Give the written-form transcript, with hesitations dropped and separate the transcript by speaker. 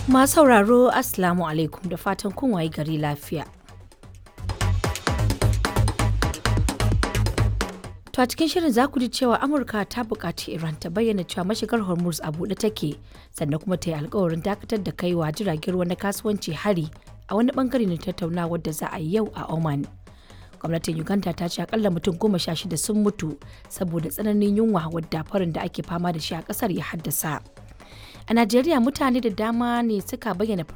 Speaker 1: Masu sauraro Assalamu alaikum da fatan kun waye gari lafiya. To a cikin shirin za ku ji cewa Amurka ta buƙaci Iran ta bayyana cewa mashigar Hormuz a buɗe take sannan kuma ta yi alkawarin dakatar da kaiwa jiragen ruwa na kasuwanci hari a wani bangare na tattaunawar da za a yi yau a Oman. Gwamnatin Uganda ta ce akalla mutum 16 sun mutu saboda tsananin yunwa wadda farin da ake fama da shi a ƙasar ya haddasa. A Najeriya mutane da dama ne suka bayyana